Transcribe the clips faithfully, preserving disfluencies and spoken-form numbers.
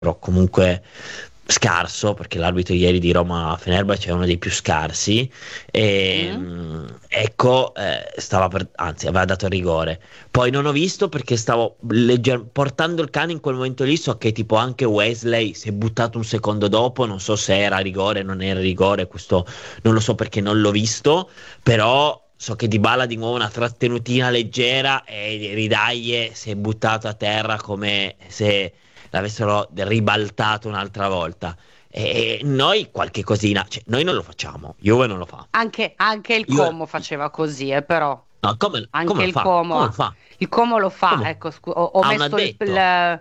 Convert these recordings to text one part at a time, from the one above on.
però comunque scarso, perché l'arbitro ieri di Roma-Fenerbahce è uno dei più scarsi, e, Mm. mh, ecco, eh, stava per, anzi aveva dato il rigore. Poi non ho visto perché stavo legger- portando il cane in quel momento lì, so che tipo anche Wesley si è buttato un secondo dopo, non so se era rigore, non era rigore, questo non lo so perché non l'ho visto, però so che Dybala di nuovo una trattenutina leggera e Ridaglie si è buttato a terra come se l'avessero ribaltato un'altra volta. E noi qualche cosina, cioè noi non lo facciamo, Juve non lo fa. Anche, anche il Juve, Como faceva così, eh, però. no, come, come Anche lo il fa? Como, Come lo ha- fa? il Como lo fa, Come? ecco, scu- ho, ho Ha un messo il, il- addetto, a-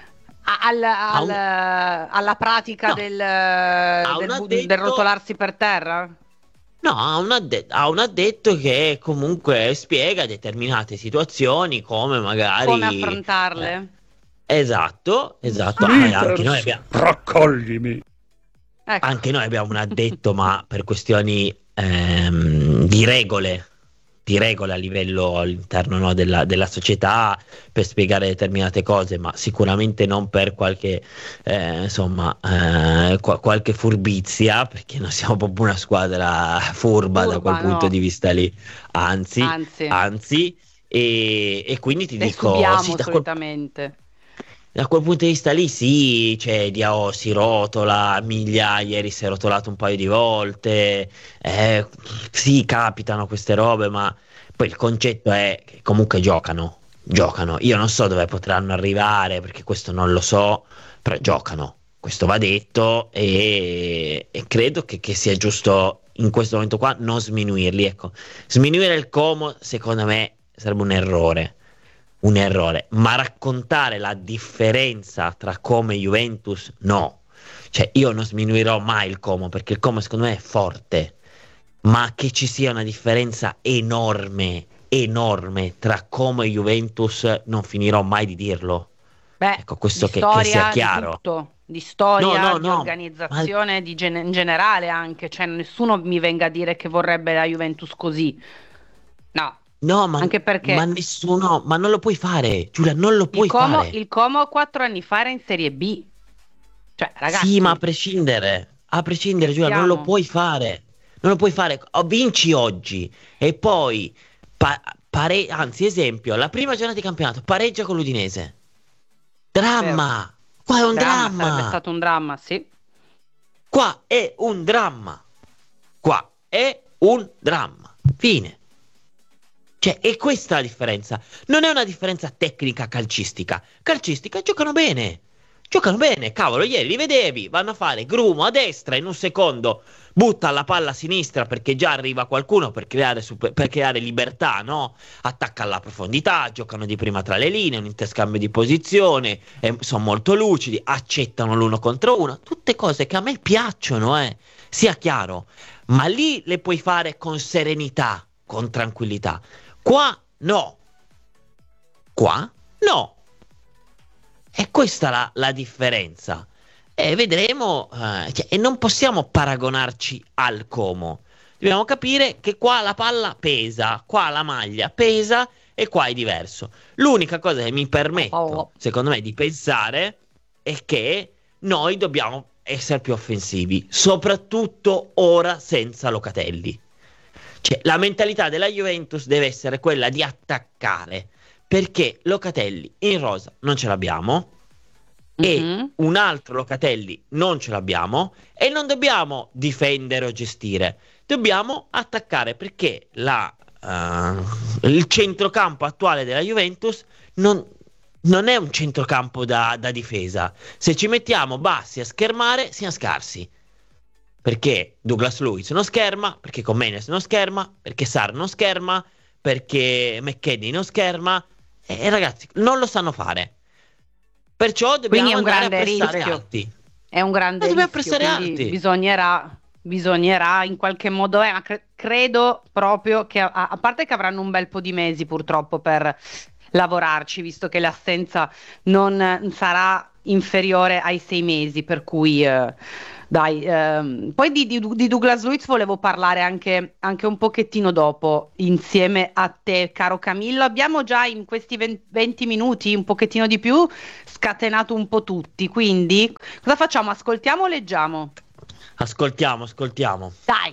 al- ha al- un, alla pratica no, del, ha un del, bu- del addetto. rotolarsi per terra. No, ha un addetto, ha un addetto che comunque spiega determinate situazioni come Come magari eh, affrontarle? esatto, esatto. Ah, e anche noi Smithers, abbiamo, raccoglimi. Ecco, anche noi abbiamo un addetto, ma per questioni ehm, di regole, di regole a livello all'interno, no, della, della società per spiegare determinate cose, ma sicuramente non per qualche, eh, insomma, eh, qua- qualche furbizia, perché non siamo proprio una squadra furba da quel furba, punto di no, vista lì, anzi, anzi, anzi, e, e quindi ti le dico, sì, subiamo da quel solitamente. da quel punto di vista lì sì, cioè Diao si rotola, Miglia ieri si è rotolato un paio di volte, eh, sì, capitano queste robe, ma poi il concetto è che comunque giocano, giocano. Io non so dove potranno arrivare, perché questo non lo so, però giocano, questo va detto e, e credo che, che sia giusto in questo momento qua non sminuirli, ecco. Sminuire il Como, secondo me, sarebbe un errore un errore, ma raccontare la differenza tra Como e Juventus, no. Cioè, io non sminuirò mai il Como perché il Como secondo me è forte, ma che ci sia una differenza enorme, enorme tra Como e Juventus, non finirò mai di dirlo. Beh, Ecco, di questo che, che sia storia, di chiaro. tutto, di No, storia, no, di no, ma, organizzazione, di gen- in generale anche, cioè nessuno mi venga a dire che vorrebbe la Juventus così. No, no, ma, anche ma perché nessuno, ma non lo puoi fare, Giulia, non lo il puoi Como, fare. il Como quattro anni fa era in Serie B. Cioè, Sì, ma a ragazzi, prescindere, a prescindere, Giulia, non lo scherziamo? puoi fare. Non lo puoi fare. Oh, vinci oggi e poi pa- pare- anzi, esempio, la prima giornata di campionato pareggia con l'Udinese. Vero. Dramma! Qua è un Dramma, sarebbe dramma! stato un dramma, sì. Qua è un dramma! Qua è un dramma. Fine. Cioè, è questa la differenza. Non è una differenza tecnica calcistica. Calcistica giocano bene. Giocano bene, cavolo, ieri li vedevi, vanno a fare grumo a destra in un secondo, butta la palla a sinistra perché già arriva qualcuno per creare, super- per creare libertà, no? Attacca alla profondità, giocano di prima tra le linee, un interscambio di posizione, eh, sono molto lucidi, accettano l'uno contro uno, tutte cose che a me piacciono, eh, sia chiaro, ma lì le puoi fare con serenità, con tranquillità. Qua no, qua no. E questa la, la differenza. E vedremo, eh, cioè, e non possiamo paragonarci al Como. Dobbiamo capire che qua la palla pesa, qua la maglia pesa e qua è diverso. L'unica cosa che mi permetto, secondo me, di pensare è che noi dobbiamo essere più offensivi, soprattutto ora senza Locatelli. Cioè, la mentalità della Juventus deve essere quella di attaccare, perché Locatelli in rosa non ce l'abbiamo e Mhm. un altro Locatelli non ce l'abbiamo e non dobbiamo difendere o gestire, dobbiamo attaccare perché la, eh, il centrocampo attuale della Juventus non, non è un centrocampo da, da difesa. Se ci mettiamo bassi a schermare, siamo scarsi. Perché Douglas Luiz non scherma, perché Comenes non scherma, perché Sar non scherma, perché McKennie non scherma. E, e ragazzi, non lo sanno fare. Perciò Quindi è dobbiamo un andare a grande pressare rischio. alti. È un Ma grande dobbiamo rischio, pressare quindi alti. bisognerà, bisognerà in qualche modo, eh, ma cre- credo proprio che, a, a parte che avranno un bel po' di mesi purtroppo per lavorarci, visto che l'assenza non sarà inferiore ai sei mesi, per cui eh, Dai, ehm, poi di, di- di Douglas Luiz volevo parlare anche, anche un pochettino dopo, insieme a te, caro Camillo. Abbiamo già in questi ven- venti minuti, un pochettino di più, scatenato un po' tutti. Quindi, cosa facciamo? Ascoltiamo o leggiamo? Ascoltiamo, ascoltiamo. Dai!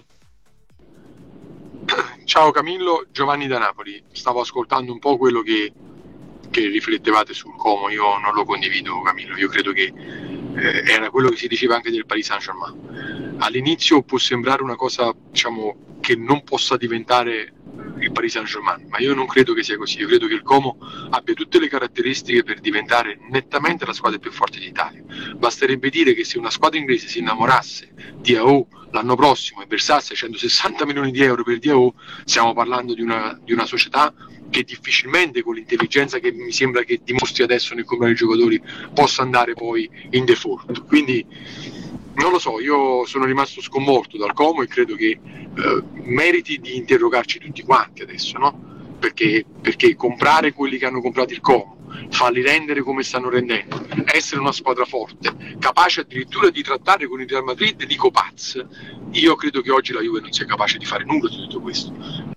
Ciao Camillo, Giovanni da Napoli. Stavo ascoltando un po' quello che, che riflettevate sul Como. Io non lo condivido, Camillo. Io credo che eh, era quello che si diceva anche del Paris Saint-Germain. All'inizio può sembrare una cosa, diciamo, che non possa diventare il Paris Saint-Germain, ma io non credo che sia così. Io credo che il Como abbia tutte le caratteristiche per diventare nettamente la squadra più forte d'Italia. Basterebbe dire che se una squadra inglese si innamorasse di A O l'anno prossimo e versasse centosessanta milioni di euro per D A O, stiamo parlando di una, di una società che difficilmente, con l'intelligenza che mi sembra che dimostri adesso nel comprare i giocatori, possa andare poi in default. Quindi non lo so, io sono rimasto sconvolto dal Como e credo che eh, meriti di interrogarci tutti quanti adesso, no? Perché, perché comprare quelli che hanno comprato il Como, farli rendere come stanno rendendo, essere una squadra forte, capace addirittura di trattare con il Real Madrid di Copaz, io credo che oggi la Juve non sia capace di fare nulla di tutto questo.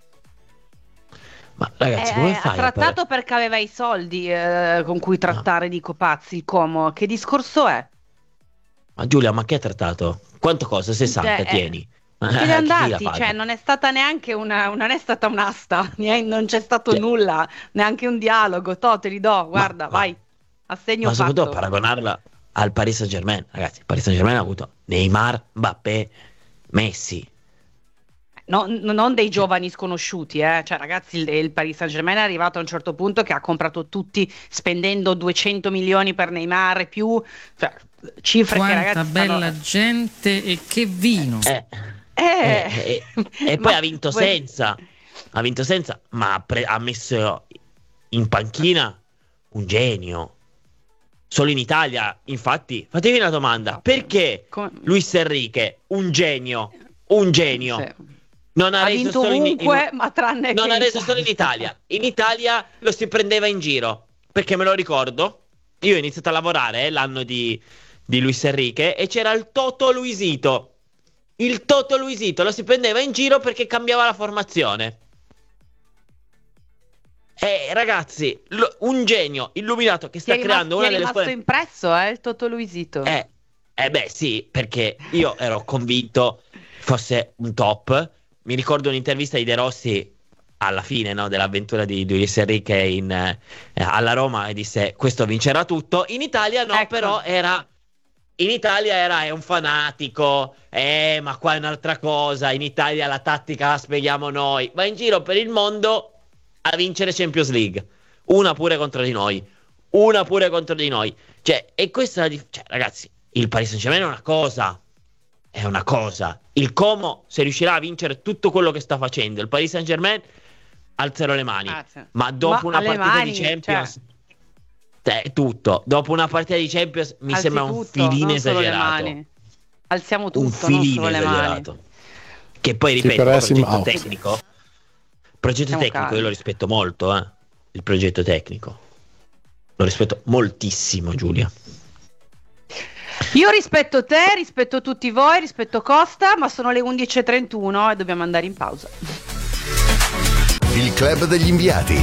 Ma ragazzi, Eh, come eh, fai ha a trattato par- perché aveva i soldi eh, con cui trattare di Copazzi, il Como. Che discorso è? Ma Giulia, ma che ha trattato? Quanto costa? sessanta, Cioè, eh, tieni. Siete Eh, chi- chi l'ha andati, fatto? cioè non è stata neanche una, non è stata un'asta, nie- non c'è stato Cioè, nulla, neanche un dialogo. To, te li do, ma, guarda, ma, vai, assegno ma secondo te fatto. paragonarla al Paris Saint-Germain? Ragazzi, il Paris Saint-Germain ha avuto Neymar, Mbappé, Messi. No- no- non dei giovani sconosciuti, eh. Cioè, ragazzi, il, il Paris Saint-Germain è arrivato a un certo punto che ha comprato tutti spendendo duecento milioni per Neymar e più, cioè, cifre che Quanta ragazzi bella stanno... gente e che vino. Eh, Eh, eh, eh, e poi ma ha vinto voi- senza, ha vinto senza, ma ha, pre- ha messo in panchina un genio. Solo in Italia, infatti, fatevi una domanda: perché come- Luis Enrique, un genio, un genio, sì. non ha, Ha reso vinto solo in, ovunque, in- ma tranne non che ha in reso solo in Italia. In Italia lo si prendeva in giro, perché me lo ricordo. Io ho iniziato a lavorare eh, l'anno di, di Luis Enrique e c'era il Toto Luisito. Il Toto Luisito lo si prendeva in giro perché cambiava la formazione. E ragazzi, lo- un genio illuminato che Ti sta è rimasto, creando ti una è delle rimasto squadre. impresso, eh, il Toto Luisito. Eh, eh beh, sì, perché io ero convinto fosse un top. Mi ricordo un'intervista di De Rossi alla fine, no, dell'avventura di Luis Enrique in, eh, alla Roma e disse: questo vincerà tutto. In Italia no, Ecco. però era. In Italia era è un fanatico, eh, ma qua è un'altra cosa. In Italia la tattica la spieghiamo noi. Va in giro per il mondo a vincere Champions League. Una pure contro di noi. Una pure contro di noi. Cioè, e questa è la dif- cioè, ragazzi, il Paris Saint-Germain è una cosa. È una cosa. Il Como, se riuscirà a vincere tutto quello che sta facendo, il Paris Saint-Germain alzerò le mani. Ah, sì. Ma dopo Ma una alle partita mani, di Champions, cioè. eh, tutto. Dopo una partita di Champions mi Alzi sembra un tutto, filino non solo le esagerato. mani. Alziamo tutto, Un non solo filino le mani. esagerato. Che poi, Sì, ripeto, per il essere progetto out. tecnico. Progetto Siamo tecnico, calmi. io lo rispetto molto, eh. Il progetto tecnico. Lo rispetto moltissimo, Giulia. Io rispetto te, rispetto tutti voi, rispetto Costa, ma sono le undici e trentuno e dobbiamo andare in pausa. Il club degli inviati.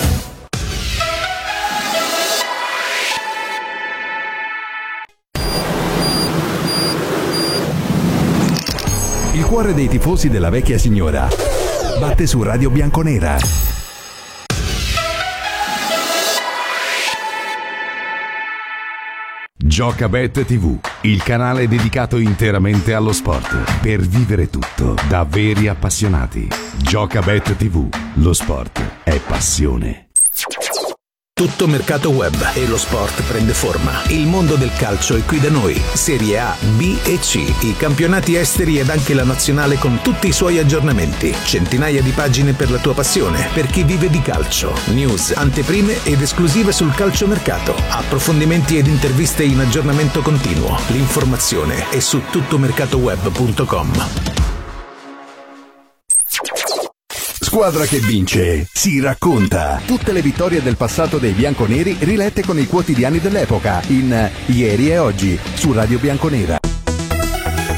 Il cuore dei tifosi della vecchia signora batte su Radio Bianconera. Giocabet tivù, il canale dedicato interamente allo sport, per vivere tutto da veri appassionati. Giocabet tivù, lo sport è passione. Tutto mercato web e lo sport prende forma. Il mondo del calcio è qui da noi. Serie A, B e C, i campionati esteri ed anche la nazionale con tutti i suoi aggiornamenti. Centinaia di pagine per la tua passione, per chi vive di calcio. News, anteprime ed esclusive sul calciomercato. Approfondimenti ed interviste in aggiornamento continuo. L'informazione è su tuttomercatoweb punto com. Squadra che vince, si racconta. Tutte le vittorie del passato dei bianconeri rilette con i quotidiani dell'epoca in Ieri e Oggi su Radio Bianconera.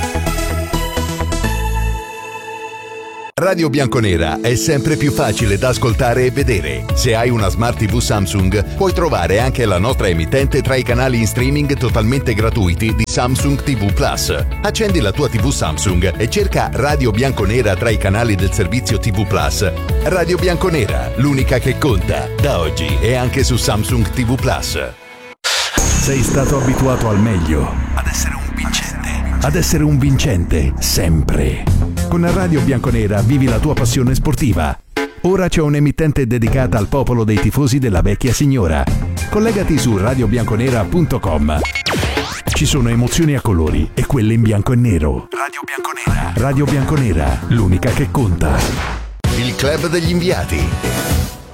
Radio Bianconera è sempre più facile da ascoltare e vedere. Se hai una Smart tivù Samsung, puoi trovare anche la nostra emittente tra i canali in streaming totalmente gratuiti di Samsung tivù Plus. Accendi la tua tivù Samsung e cerca Radio Bianconera tra i canali del servizio tivù Plus. Radio Bianconera, l'unica che conta, da oggi e anche su Samsung tivù Plus. Sei stato abituato al meglio, ad essere un vincente, ad essere un vincente sempre. Con Radio Bianconera vivi la tua passione sportiva. Ora c'è un'emittente dedicata al popolo dei tifosi della vecchia signora. Collegati su radio bianconera punto com. Ci sono emozioni a colori e quelle in bianco e nero. Radio Bianconera. Radio Bianconera, l'unica che conta. Il club degli inviati.